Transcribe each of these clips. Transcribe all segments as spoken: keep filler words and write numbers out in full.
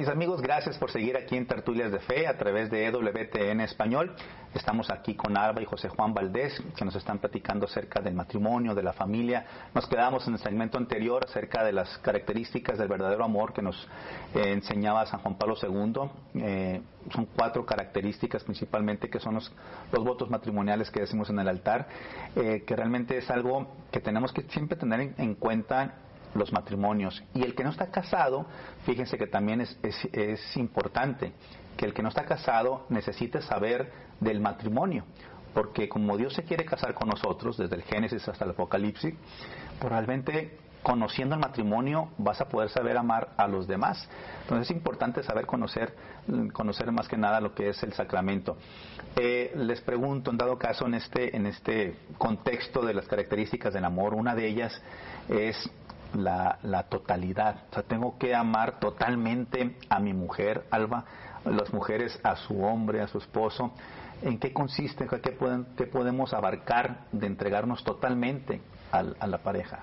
Mis amigos, gracias por seguir aquí en Tertulias de Fe a través de E W T N Español. Estamos aquí con Alba y José Juan Valdés, que nos están platicando acerca del matrimonio, de la familia. Nos quedamos en el segmento anterior acerca de las características del verdadero amor que nos eh, enseñaba San Juan Pablo segundo. Eh, son cuatro características principalmente, que son los, los votos matrimoniales que decimos en el altar, eh, que realmente es algo que tenemos que siempre tener en, en cuenta los matrimonios. Y el que no está casado, fíjense que también es, es, es importante que el que no está casado necesite saber del matrimonio, porque como Dios se quiere casar con nosotros desde el Génesis hasta el Apocalipsis, pues realmente conociendo el matrimonio vas a poder saber amar a los demás. Entonces es importante saber conocer conocer más que nada lo que es el sacramento. Eh, les pregunto, en dado caso, en este en este contexto de las características del amor, una de ellas es La, la totalidad. O sea, tengo que amar totalmente a mi mujer, Alba, las mujeres a su hombre, a su esposo. ¿En qué consiste? ¿Qué, pueden, qué podemos abarcar de entregarnos totalmente a, a la pareja?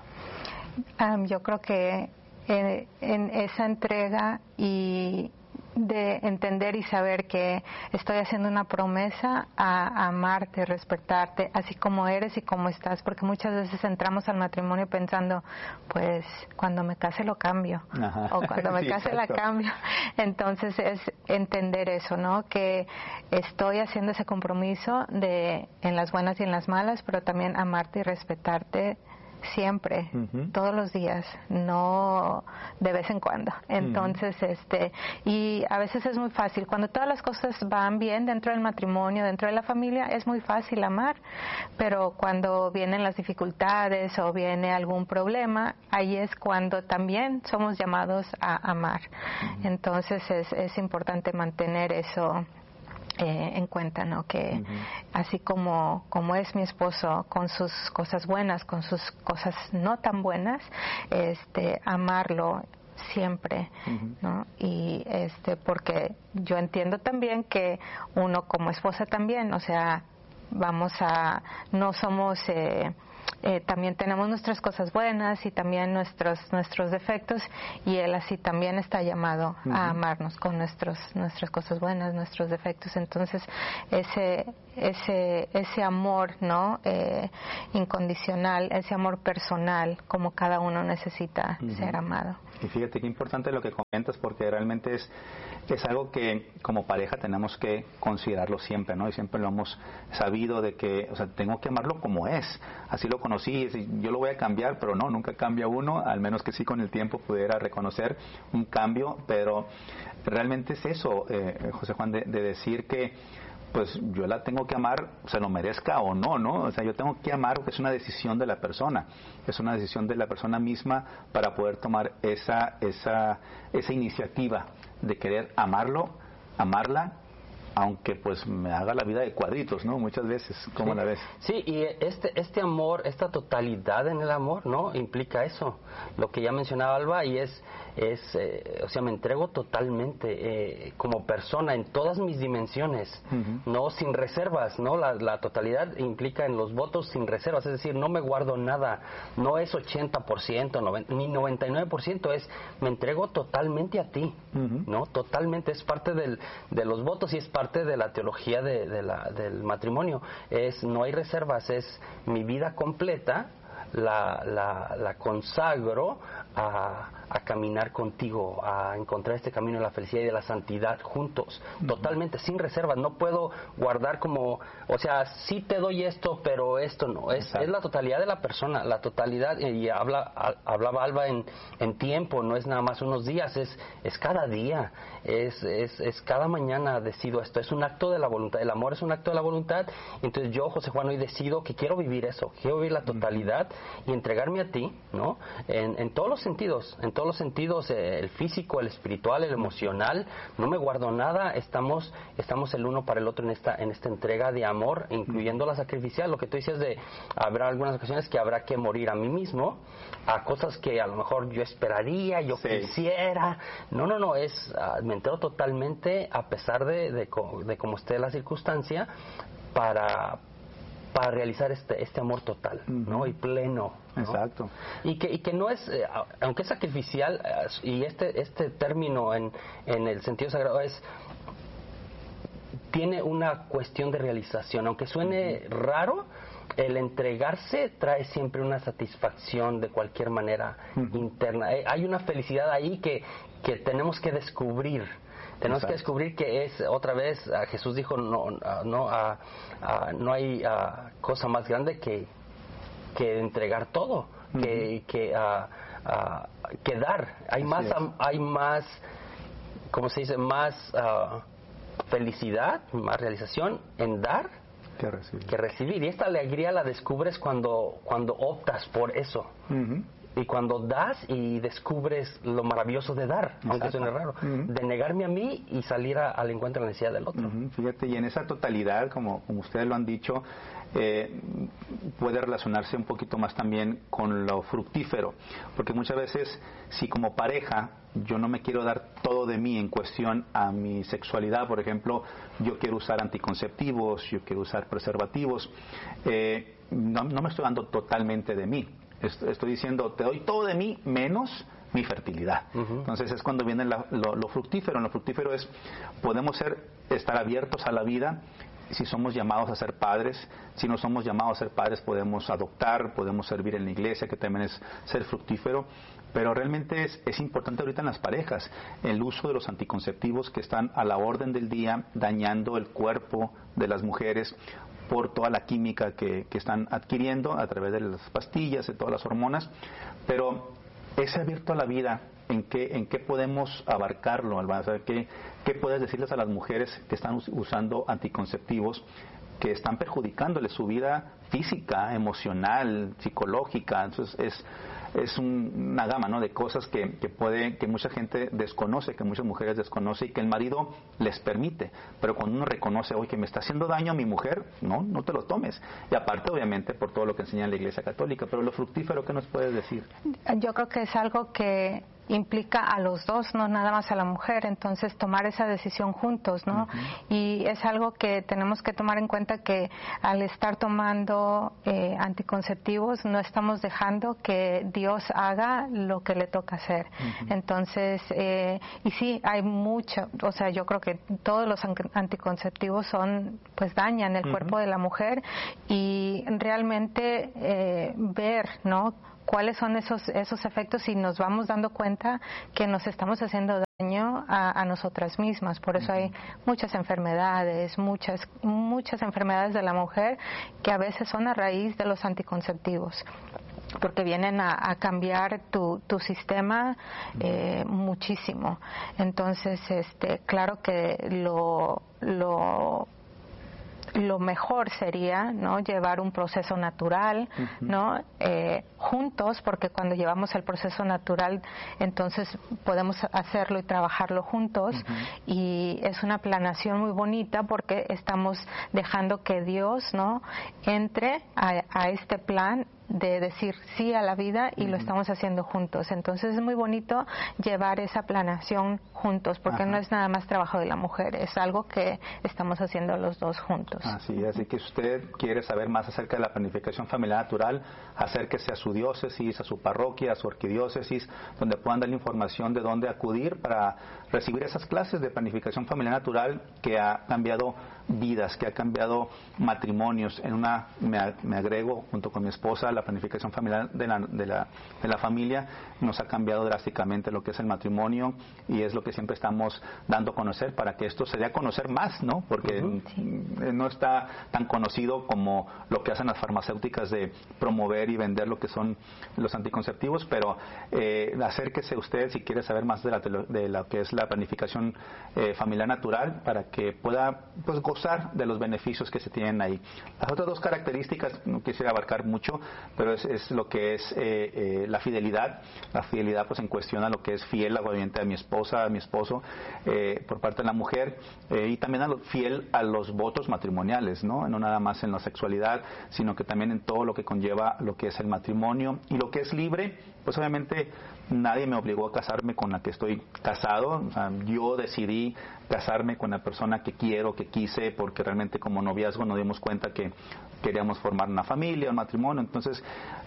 Um, yo creo que en, en esa entrega y de entender y saber que estoy haciendo una promesa a, a amarte, respetarte, así como eres y como estás, porque muchas veces entramos al matrimonio pensando, pues cuando me case lo cambio, Ajá. o cuando me sí, case exacto. la cambio. Entonces es entender eso, ¿no? Que estoy haciendo ese compromiso de en las buenas y en las malas, pero también amarte y respetarte siempre, uh-huh. todos los días, no de vez en cuando. Entonces, uh-huh. este, y a veces es muy fácil, cuando todas las cosas van bien dentro del matrimonio, dentro de la familia, es muy fácil amar, pero cuando vienen las dificultades o viene algún problema, ahí es cuando también somos llamados a amar. Uh-huh. Entonces es, es importante mantener eso Eh, en cuenta, ¿no? Que uh-huh. así como como es mi esposo, con sus cosas buenas, con sus cosas no tan buenas, este amarlo siempre, uh-huh. ¿no? Y este porque yo entiendo también que uno como esposa también, o sea, vamos a no somos eh, Eh, también tenemos nuestras cosas buenas y también nuestros nuestros defectos, y él así también está llamado uh-huh. a amarnos con nuestros nuestras cosas buenas, nuestros defectos. Entonces ese ese ese amor, ¿no? Eh, incondicional, ese amor personal, como cada uno necesita uh-huh. ser amado. Y fíjate qué importante lo que comentas, porque realmente es es algo que como pareja tenemos que considerarlo siempre, ¿no? Y siempre lo hemos sabido de que, o sea, tengo que amarlo como es. Así lo conocí, yo lo voy a cambiar, pero no, nunca cambia uno, al menos que sí con el tiempo pudiera reconocer un cambio, pero realmente es eso, eh, José Juan, de, de decir que pues yo la tengo que amar, se lo merezca o no, ¿no? O sea, yo tengo que amar porque es una decisión de la persona, es una decisión de la persona misma para poder tomar esa esa esa iniciativa de querer amarlo, amarla, aunque pues me haga la vida de cuadritos, ¿no? Muchas veces, ¿cómo sí. la ves? Sí, y este este amor, esta totalidad en el amor, ¿no? Implica eso, lo que ya mencionaba Alba, y es, es eh, o sea, me entrego totalmente eh, como persona en todas mis dimensiones, uh-huh. no sin reservas, ¿no? La, la totalidad implica en los votos sin reservas, es decir, no me guardo nada, no es ochenta por ciento, noventa, ni noventa y nueve por ciento, es me entrego totalmente a ti, uh-huh. ¿no? Totalmente, es parte del, de los votos y es parte de la teología de, de la, del matrimonio. Es no hay reservas, es mi vida completa la, la, la consagro a, a caminar contigo, a encontrar este camino de la felicidad y de la santidad juntos, uh-huh. totalmente, sin reservas. No puedo guardar como, o sea, sí te doy esto, pero esto no. Es, es la totalidad de la persona, la totalidad, y habla, a, hablaba Alba en, en tiempo, no es nada más unos días, es, es cada día, es, es, es cada mañana decido esto, es un acto de la voluntad, el amor es un acto de la voluntad. Entonces yo, José Juan, hoy decido que quiero vivir eso, quiero vivir la totalidad y entregarme a ti, ¿no? En, en todos los sentidos, en todos los sentidos, eh, el físico, el espiritual, el emocional, no me guardo nada, estamos estamos el uno para el otro en esta en esta entrega de amor, incluyendo la sacrificial, lo que tú dices de, habrá algunas ocasiones que habrá que morir a mí mismo, a cosas que a lo mejor yo esperaría, yo sí. quisiera, no, no, no, es, uh, me entero totalmente a pesar de, de, de, de cómo esté la circunstancia, para para realizar este este amor total, uh-huh. ¿no? Y pleno, ¿no? Exacto. Y que y que no es, eh, aunque es sacrificial, eh, y este este término en en el sentido sagrado es tiene una cuestión de realización, aunque suene uh-huh. raro. El entregarse trae siempre una satisfacción de cualquier manera uh-huh. interna. Hay una felicidad ahí que, que tenemos que descubrir. Tenemos Exacto. que descubrir que es, otra vez, Jesús dijo, no no a, a, no hay a, cosa más grande que, que entregar todo, uh-huh. que, que, a, a, que dar. Hay Así más, a, hay más, ¿cómo se dice? Más uh, felicidad, más realización en dar que recibir. que recibir. Y esta alegría la descubres cuando, cuando optas por eso. Uh-huh. Y cuando das y descubres lo maravilloso de dar, Exacto. aunque suene raro, uh-huh. de negarme a mí y salir a, al encuentro de la necesidad del otro. Uh-huh. Fíjate, y en esa totalidad, como, como ustedes lo han dicho, eh, puede relacionarse un poquito más también con lo fructífero, porque muchas veces, si como pareja yo no me quiero dar todo de mí en cuestión a mi sexualidad, por ejemplo, yo quiero usar anticonceptivos, yo quiero usar preservativos, eh, no, no me estoy dando totalmente de mí. Estoy diciendo, te doy todo de mí menos mi fertilidad. Uh-huh. Entonces es cuando viene la, lo, lo fructífero. Lo fructífero es, podemos ser, estar abiertos a la vida si somos llamados a ser padres. Si no somos llamados a ser padres, podemos adoptar, podemos servir en la iglesia, que también es ser fructífero. Pero realmente es, es importante ahorita en las parejas el uso de los anticonceptivos que están a la orden del día, dañando el cuerpo de las mujeres por toda la química que, que están adquiriendo a través de las pastillas, de todas las hormonas. Pero ese abierto a la vida, ¿en qué, en qué podemos abarcarlo, Alba? O sea, ¿qué, ¿qué puedes decirles a las mujeres que están usando anticonceptivos que están perjudicándoles su vida física, emocional, psicológica? Entonces es es un, una gama, ¿no?, de cosas que, que puede, que mucha gente desconoce, que muchas mujeres desconocen y que el marido les permite. Pero cuando uno reconoce, oye, que me está haciendo daño a mi mujer, no, no te lo tomes. Y aparte, obviamente, por todo lo que enseña la Iglesia Católica. Pero lo fructífero, ¿qué nos puedes decir? Yo creo que es algo que implica a los dos, no nada más a la mujer, entonces tomar esa decisión juntos, ¿no? Uh-huh. Y es algo que tenemos que tomar en cuenta, que al estar tomando eh, anticonceptivos no estamos dejando que Dios haga lo que le toca hacer. Uh-huh. Entonces, eh, y sí, hay mucho, o sea, yo creo que todos los anticonceptivos son, pues dañan el uh-huh. cuerpo de la mujer, y realmente eh, ver, ¿no?, cuáles son esos esos efectos, y nos vamos dando cuenta que nos estamos haciendo daño a, a nosotras mismas. Por eso hay muchas enfermedades, muchas muchas enfermedades de la mujer que a veces son a raíz de los anticonceptivos, porque vienen a, a cambiar tu, tu sistema eh, muchísimo. Entonces, este, claro que lo lo lo mejor sería, ¿no?, llevar un proceso natural, uh-huh. ¿no?, eh, juntos, porque cuando llevamos el proceso natural, entonces podemos hacerlo y trabajarlo juntos, uh-huh. y es una planeación muy bonita, porque estamos dejando que Dios, ¿no?, entre a, a este plan de decir sí a la vida, y uh-huh. lo estamos haciendo juntos. Entonces es muy bonito llevar esa planeación juntos, porque Ajá. no es nada más trabajo de la mujer, es algo que estamos haciendo los dos juntos. Así, así que si usted quiere saber más acerca de la planificación familiar natural, acérquese a su diócesis, a su parroquia, a su arquidiócesis, donde puedan dar la información de dónde acudir para recibir esas clases de planificación familiar natural que ha cambiado vidas, que ha cambiado matrimonios. En una, me, me agrego junto con mi esposa, la planificación familiar de la, de la de la familia nos ha cambiado drásticamente lo que es el matrimonio, y es lo que siempre estamos dando a conocer para que esto se dé a conocer más, ¿no? Porque uh-huh. sí. no está tan conocido como lo que hacen las farmacéuticas de promover y vender lo que son los anticonceptivos, pero eh, acérquese usted si quiere saber más de la, de lo que es la planificación eh, familiar natural, para que pueda, pues, gozar de los beneficios que se tienen ahí. Las otras dos características no quisiera abarcar mucho, pero es, es lo que es eh, eh, la fidelidad. La fidelidad, pues, en cuestión a lo que es fiel, obviamente, a mi esposa, a mi esposo, eh, por parte de la mujer, eh, y también a lo, fiel a los votos matrimoniales, ¿no? No nada más en la sexualidad, sino que también en todo lo que conlleva lo que es el matrimonio, y lo que es libre pues obviamente nadie me obligó a casarme con la que estoy casado. O sea, yo decidí casarme con la persona que quiero, que quise, porque realmente como noviazgo nos dimos cuenta que queríamos formar una familia, un matrimonio. Entonces,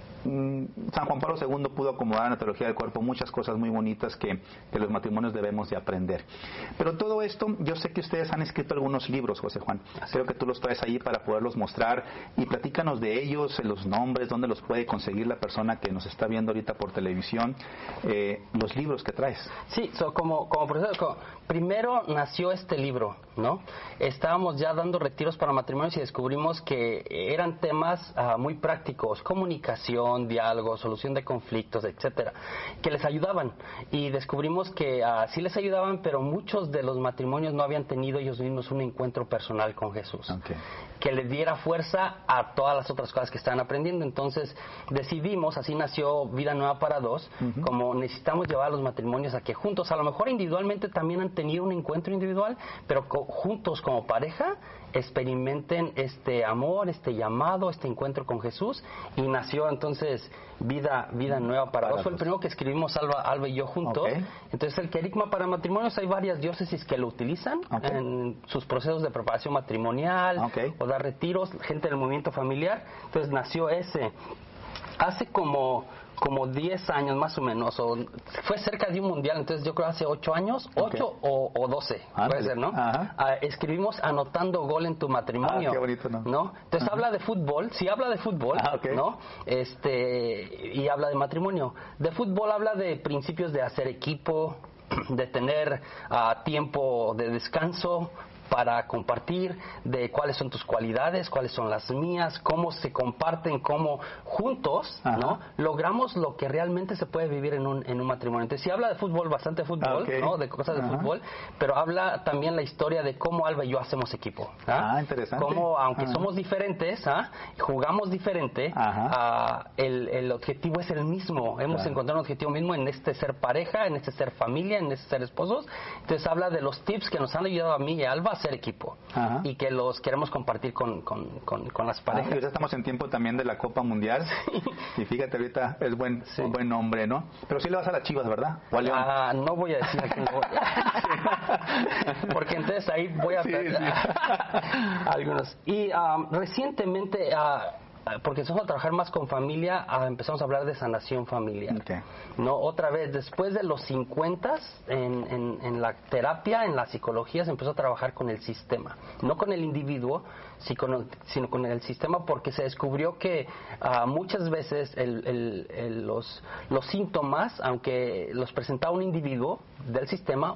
San Juan Pablo segundo pudo acomodar en la teología del cuerpo muchas cosas muy bonitas que, que los matrimonios debemos de aprender. Pero todo esto, yo sé que ustedes han escrito algunos libros, José Juan. Creo que tú los traes ahí para poderlos mostrar, y platícanos de ellos, los nombres, dónde los puede conseguir la persona que nos está viendo ahorita por televisión, eh, los libros que traes. Sí, so, como, como profesor, como, primero nació este libro, ¿no? Estábamos ya dando retiros para matrimonios y descubrimos que eran temas uh, muy prácticos, comunicación, diálogo, solución de conflictos, etcétera, que les ayudaban, y descubrimos que uh, sí les ayudaban, pero muchos de los matrimonios no habían tenido ellos mismos un encuentro personal con Jesús, okay, que les diera fuerza a todas las otras cosas que estaban aprendiendo. Entonces decidimos, así nació Vida Nueva para Dos, uh-huh, como necesitamos llevar a los matrimonios a que juntos, a lo mejor individualmente también han tenido un encuentro individual, pero co- juntos como pareja experimenten este amor, este llamado, este encuentro con Jesús, y nació entonces Vida Vida Nueva para, para Dos. Fue el primero que escribimos Alba, Alba y yo juntos. Okay. Entonces el querigma para matrimonios, hay varias diócesis que lo utilizan, okay, en sus procesos de preparación matrimonial, okay, o dar retiros, gente del movimiento familiar. Entonces nació ese. Hace como como diez años más o menos, o fue cerca de un mundial, entonces yo creo hace ocho años, ocho okay, o, o doce, ah, puede ser, ¿no? Ah, escribimos Anotando Gol en tu Matrimonio. Ah, qué bonito, ¿no? ¿no? Entonces, ajá, habla de fútbol, sí habla de fútbol, ah, okay, ¿no? Este, y habla de matrimonio. De fútbol habla de principios de hacer equipo, de tener uh, tiempo de descanso para compartir, de cuáles son tus cualidades, cuáles son las mías, cómo se comparten, cómo juntos, ajá, ¿no? logramos lo que realmente se puede vivir en un, en un matrimonio. Entonces, sí habla de fútbol, bastante fútbol, okay, ¿no? De cosas de, ajá, fútbol, pero habla también la historia de cómo Alba y yo hacemos equipo. ¿ah? Ah, interesante. Cómo, aunque ajá, somos diferentes, ¿ah? jugamos diferente, uh, el, el objetivo es el mismo. Hemos claro. encontrado un objetivo mismo en este ser pareja, en este ser familia, en este ser esposos. Entonces, habla de los tips que nos han ayudado a mí y a Alba a ser equipo, ajá, y que los queremos compartir con, con, con, con las parejas. Ah, y ahorita estamos en tiempo también de la Copa Mundial, sí, y fíjate, ahorita es buen, sí, un buen nombre, ¿no? Pero sí le vas a las Chivas, ¿verdad? ¿O a León? Ah, no voy a decir a quién voy. Porque entonces ahí voy a... Sí, sí. algunos. Y um, recientemente... Uh, porque empezamos a trabajar más con familia, a, empezamos a hablar de sanación familiar. Okay. No, otra vez, después de los cincuenta, en, en, en la terapia, en la psicología, se empezó a trabajar con el sistema, no con el individuo, sino con el sistema, porque se descubrió que uh, muchas veces el, el, el, los, los síntomas, aunque los presentaba un individuo del sistema,